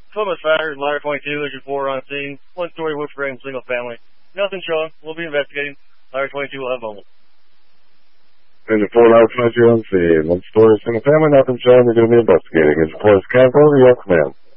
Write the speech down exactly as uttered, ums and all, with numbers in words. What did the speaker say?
Plymouth Fire, Ladder twenty-two, Agent four on scene. One-story wood frame, single family. Nothing showing. We'll be investigating. Ladder twenty-two will have mobile. Agent four, Ladder twenty-two on scene. One-story, single family, nothing showing. We're going to be investigating. Agent four is Cancel. You have command.